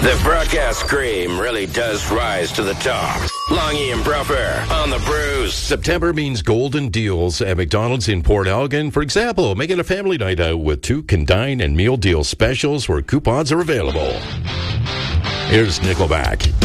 The broadcast cream really does rise to the top. Longy and Bruffer on the Brews. September means golden deals at McDonald's in Port Elgin. For example, make it a family night out with 2 can dine and meal deal specials where coupons are available. Here's Nickelback.